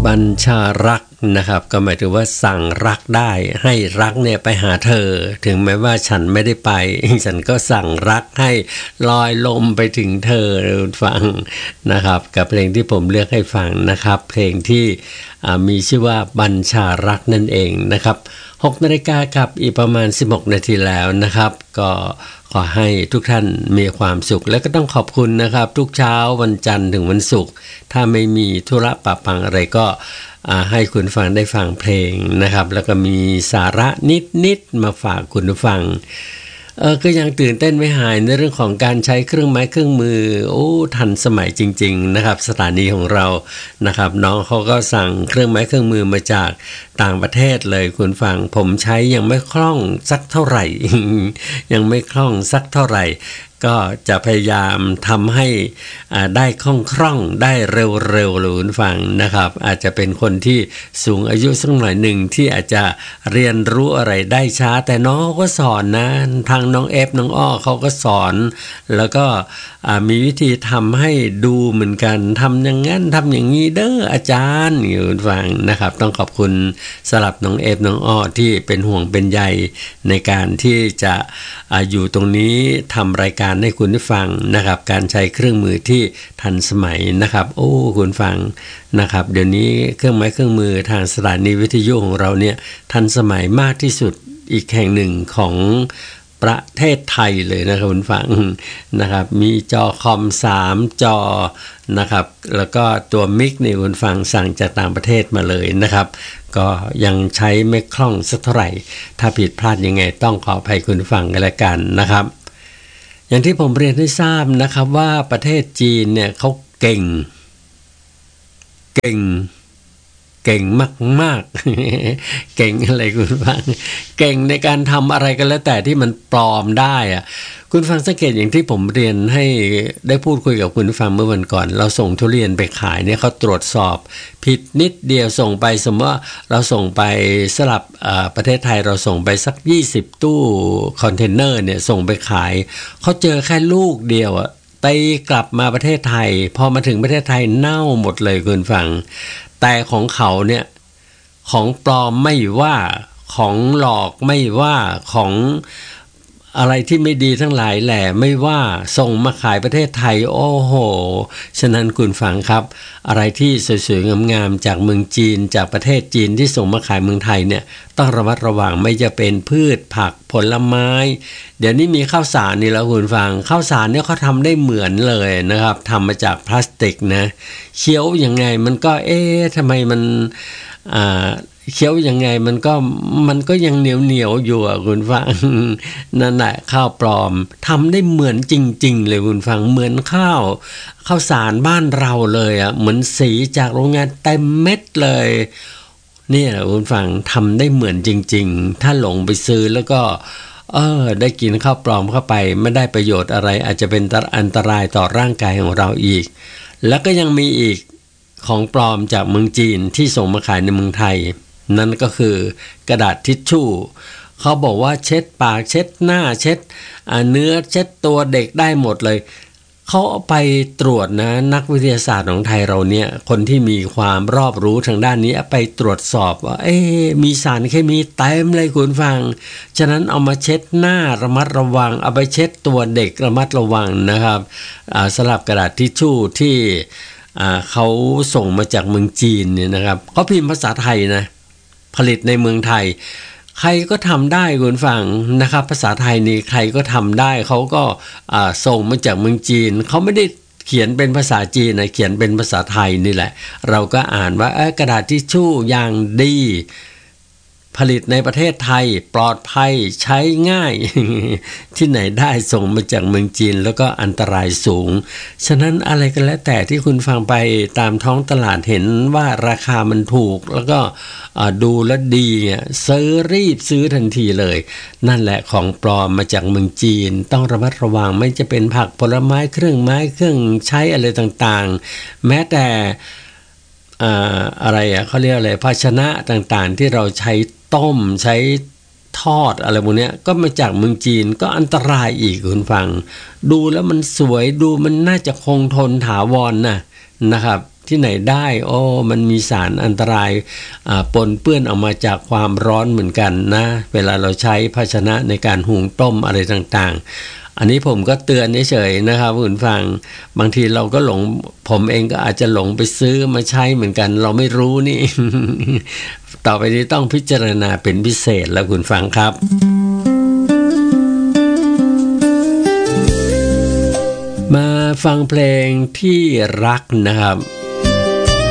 บัญชารักนะครับก็หมายถึงว่าสั่งรักได้ให้รักเนี่ยไปหาเธอถึงแม้ว่าฉันไม่ได้ไปฉันก็สั่งรักให้ลอยลมไปถึงเธอฟังนะครับกับเพลงที่ผมเลือกให้ฟังนะครับเพลงที่มีชื่อว่าบัญชารักนั่นเองนะครับ6 นาฬิกากับอีกประมาณ16 นาทีแล้วนะครับก็ขอให้ทุกท่านมีความสุขและก็ต้องขอบคุณนะครับทุกเช้าวันจันทร์ถึงวันศุกร์ถ้าไม่มีธุระปะปังอะไรก็ให้คุณฟังได้ฟังเพลงนะครับแล้วก็มีสาระนิดมาฝากคุณฟังก็ยังตื่นเต้นไม่หายในเรื่องของการใช้เครื่องไม้เครื่องมือโอ้ทันสมัยจริงๆนะครับสถานีของเรานะครับน้องเขาก็สั่งเครื่องไม้เครื่องมือมาจากต่างประเทศเลยคุณฟังผมใช้ยังไม่คล่องสักเท่าไหร่ ยังไม่คล่องสักเท่าไหร่ก็จะพยายามทำให้ได้คล่องได้เร็วๆเลยคุณฟังนะครับอาจจะเป็นคนที่สูงอายุสักหน่อยหนึ่งที่อาจจะเรียนรู้อะไรได้ช้าแต่น้องก็สอนนะทางน้องเอฟน้องอ้อเขาก็สอนแล้วก็มีวิธีทำให้ดูเหมือนกันทำอย่างนั้นทำอย่างนี้เด้ออาจารย์คุณฟังนะครับต้องขอบคุณสำหรับน้องเอฟน้องอ้อที่เป็นห่วงเป็นใยในการที่จะอยู่ตรงนี้ทำรายการให้คุณได้ฟังนะครับการใช้เครื่องมือที่ทันสมัยนะครับโอ้คุณฟังนะครับเดี๋ยวนี้เครื่องไม้เครื่องมือทางสถานีวิทยุของเราเนี่ยทันสมัยมากที่สุดอีกแห่งหนึ่งของประเทศไทยเลยนะครับคุณฟังนะครับมีจอคอม3 จอนะครับแล้วก็ตัวมิกนี่คุณฟังสั่งจากต่างประเทศมาเลยนะครับก็ยังใช้ไม่คล่องสักเท่าไหร่ถ้าผิดพลาดยังไงต้องขออภัยคุณฟังกันละกันนะครับอย่างที่ผมเรียนให้ทราบนะครับว่าประเทศจีนเนี่ยเขาเก่งมากๆ เก่งอะไรคุณฟังเก่งในการทำอะไรกันแล้วแต่ที่มันปลอมได้อะคุณฟังสังเกตอย่างที่ผมเรียนให้ได้พูดคุยกับคุณฟังเมื่อวันก่อนเราส่งทุเรียนไปขายเนี่ยเขาตรวจสอบผิดนิดเดียวส่งไปสมมติว่าเราส่งไปสลับประเทศไทยเราส่งไปสัก20 ตู้คอนเทนเนอร์เนี่ยส่งไปขายเขาเจอแค่ลูกเดียวอะตีกลับมาประเทศไทยพอมาถึงประเทศไทยเน่าหมดเลยคุณฟังแต่ของเขาเนี่ยของปลอมไม่ว่าของหลอกไม่ว่าของอะไรที่ไม่ดีทั้งหลายแหล่ไม่ว่าส่งมาขายประเทศไทยโอ้โหฉะนั้นคุณฟังครับอะไรที่สวยๆงามๆจากเมืองจีนจากประเทศจีนที่ส่งมาขายเมืองไทยเนี่ยต้องระมัดระวังไม่จะเป็นพืชผักผลไม้เดี๋ยวนี้มีข้าวสารนี่แล้วคุณฟังข้าวสารเนี่ยเขาทำได้เหมือนเลยนะครับทำมาจากพลาสติกนะเคี้ยวยังไงมันก็ทำไมมันเคี้ยวยังไงมันก็ยังเหนียวอยู่อ่ะคุณฟังนั่นแหละข้าวปลอมทำได้เหมือนจริงๆเลยคุณฟังเหมือนข้าวสารบ้านเราเลยอ่ะเหมือนสีจากโรงงานเต็มเม็ดเลยเนี่ยคุณฟังทำได้เหมือนจริงๆถ้าหลงไปซื้อแล้วก็ได้กินข้าวปลอมเข้าไปไม่ได้ประโยชน์อะไรอาจจะเป็นอันตรายต่อร่างกายของเราอีกแล้วก็ยังมีอีกของปลอมจากเมืองจีนที่ส่งมาขายในเมืองไทยนั่นก็คือกระดาษทิชชู่เขาบอกว่าเช็ดปากเช็ดหน้าเช็ดเนื้อเช็ดตัวเด็กได้หมดเลยเขาเอาไปตรวจนะนักวิทยาศาสตร์ของไทยเราเนี่ยคนที่มีความรอบรู้ทางด้านนี้ไปตรวจสอบว่ามีสารเคมีเต็มเลยคุณฟังฉะนั้นเอามาเช็ดหน้าระมัดระวังเอาไปเช็ดตัวเด็กระมัดระวังนะครับสำหรับกระดาษทิชชู่ที่เขาส่งมาจากเมืองจีนเนี่ยนะครับเขาพิมพ์ภาษาไทยนะผลิตในเมืองไทยใครก็ทำได้คุณฟังนะครับภาษาไทยนี่ใครก็ทำได้เขาก็ส่งมาจากเมืองจีนเขาไม่ได้เขียนเป็นภาษาจีนนะเขียนเป็นภาษาไทยนี่แหละเราก็อ่านว่ากระดาษทิชชู่อย่างดีผลิตในประเทศไทยปลอดภัยใช้ง่าย ที่ไหนได้ส่งมาจากเมืองจีนแล้วก็อันตรายสูงฉะนั้นอะไรก็แล้วแต่ที่คุณฟังไปตามท้องตลาดเห็นว่าราคามันถูกแล้วก็ดูแล้วดีเนี่ยรีบซื้อทันทีเลยนั่นแหละของปลอมมาจากเมืองจีนต้องระมัดระวังไม่จะเป็นผักผลไม้เครื่องใช้อะไรต่างๆแม้แต่อะไรเขาเรียกอะไรภาชนะต่างๆที่เราใช้ต้มใช้ทอดอะไรพวกนี้ก็มาจากเมืองจีนก็อันตรายอีกคุณฟังดูแล้วมันสวยดูมันน่าจะคงทนถาวรนะครับที่ไหนได้มันมีสารอันตรายปนเปื้อนออกมาจากความร้อนเหมือนกันนะเวลาเราใช้ภาชนะในการหุงต้มอะไรต่างๆอันนี้ผมก็เตือนเฉยๆนะครับคุณฟังบางทีเราก็หลงผมเองก็อาจจะหลงไปซื้อมาใช้เหมือนกันเราไม่รู้นี่ ต่อไปนี้ต้องพิจารณาเป็นพิเศษแล้วคุณฟังครับมาฟังเพลงที่รักนะครับ